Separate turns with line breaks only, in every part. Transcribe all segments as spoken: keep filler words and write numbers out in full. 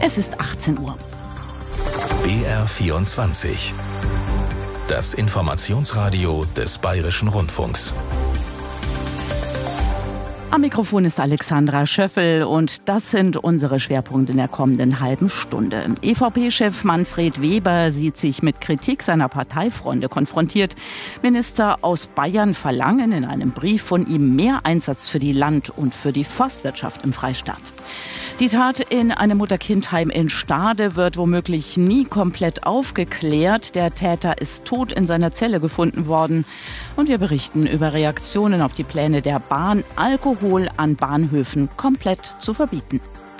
Es ist achtzehn Uhr.
B R vierundzwanzig. Das Informationsradio des Bayerischen Rundfunks.
Am Mikrofon ist Alexandra Schöffel und das sind unsere Schwerpunkte in der kommenden halben Stunde. E V P-Chef Manfred Weber sieht sich mit Kritik seiner Parteifreunde konfrontiert. Minister aus Bayern verlangen in einem Brief von ihm mehr Einsatz für die Land- und für die Forstwirtschaft im Freistaat. Die Tat in einem Mutter-Kind-Heim in Stade wird womöglich nie komplett aufgeklärt. Der Täter ist tot in seiner Zelle gefunden worden. Und wir berichten über Reaktionen auf die Pläne der Bahn, Alkohol an Bahnhöfen komplett zu verbieten.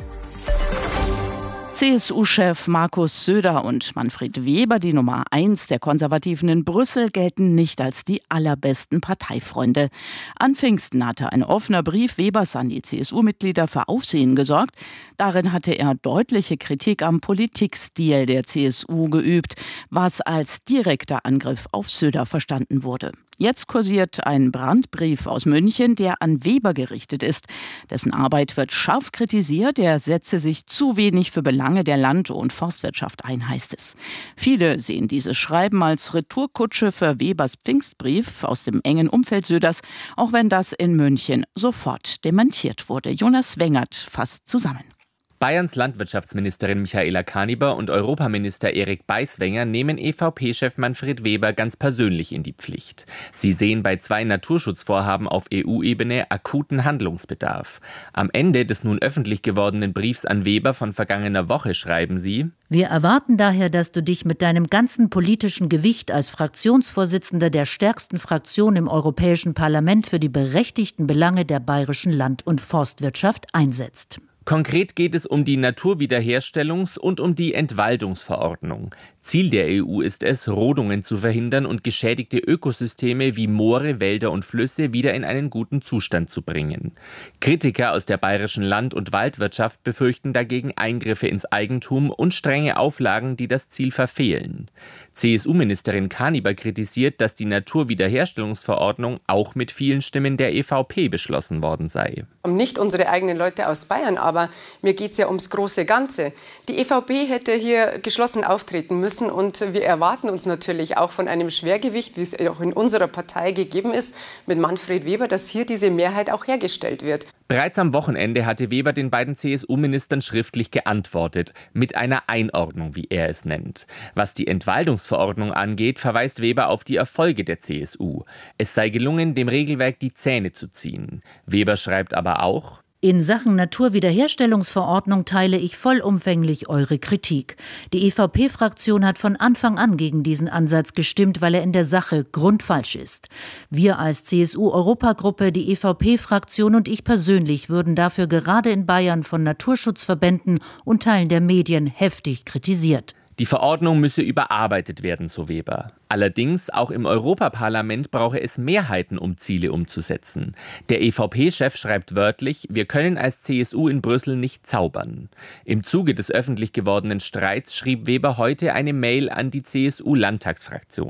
C S U-Chef Markus Söder und Manfred Weber, die Nummer eins der Konservativen in Brüssel, gelten nicht als die allerbesten Parteifreunde. An Pfingsten hatte ein offener Brief Webers an die C S U-Mitglieder für Aufsehen gesorgt. Darin hatte er deutliche Kritik am Politikstil der C S U geübt, was als direkter Angriff auf Söder verstanden wurde. Jetzt kursiert ein Brandbrief aus München, der an Weber gerichtet ist. Dessen Arbeit wird scharf kritisiert. Er setze sich zu wenig für Belange der Land- und Forstwirtschaft ein, heißt es. Viele sehen dieses Schreiben als Retourkutsche für Webers Pfingstbrief aus dem engen Umfeld Söders, auch wenn das in München sofort dementiert wurde. Jonas Wengert fasst zusammen.
Bayerns Landwirtschaftsministerin Michaela Kaniber und Europaminister Erik Beiswenger nehmen E V P-Chef Manfred Weber ganz persönlich in die Pflicht. Sie sehen bei zwei Naturschutzvorhaben auf E U-Ebene akuten Handlungsbedarf. Am Ende des nun öffentlich gewordenen Briefs an Weber von vergangener Woche schreiben sie:
Wir erwarten daher, dass du dich mit deinem ganzen politischen Gewicht als Fraktionsvorsitzender der stärksten Fraktion im Europäischen Parlament für die berechtigten Belange der bayerischen Land- und Forstwirtschaft einsetzt.
Konkret geht es um die Naturwiederherstellungs- und um die Entwaldungsverordnung. Ziel der E U ist es, Rodungen zu verhindern und geschädigte Ökosysteme wie Moore, Wälder und Flüsse wieder in einen guten Zustand zu bringen. Kritiker aus der bayerischen Land- und Waldwirtschaft befürchten dagegen Eingriffe ins Eigentum und strenge Auflagen, die das Ziel verfehlen. C S U-Ministerin Kaniber kritisiert, dass die Naturwiederherstellungsverordnung auch mit vielen Stimmen der E V P beschlossen worden sei.
Nicht unsere eigenen Leute aus Bayern, aber mir geht es ja ums große Ganze. Die E V P hätte hier geschlossen auftreten müssen und wir erwarten uns natürlich auch von einem Schwergewicht, wie es auch in unserer Partei gegeben ist, mit Manfred Weber, dass hier diese Mehrheit auch hergestellt wird.
Bereits am Wochenende hatte Weber den beiden C S U-Ministern schriftlich geantwortet, mit einer Einordnung, wie er es nennt. Was die Entwaldungsverordnung angeht, verweist Weber auf die Erfolge der C S U. Es sei gelungen, dem Regelwerk die Zähne zu ziehen. Weber schreibt aber auch:
In Sachen Naturwiederherstellungsverordnung teile ich vollumfänglich eure Kritik. Die E V P-Fraktion hat von Anfang an gegen diesen Ansatz gestimmt, weil er in der Sache grundfalsch ist. Wir als C S U-Europagruppe, die E V P-Fraktion und ich persönlich würden dafür gerade in Bayern von Naturschutzverbänden und Teilen der Medien heftig kritisiert.
Die Verordnung müsse überarbeitet werden, so Weber. Allerdings, auch im Europaparlament brauche es Mehrheiten, um Ziele umzusetzen. Der E V P-Chef schreibt wörtlich: Wir können als C S U in Brüssel nicht zaubern. Im Zuge des öffentlich gewordenen Streits schrieb Weber heute eine Mail an die C S U-Landtagsfraktion.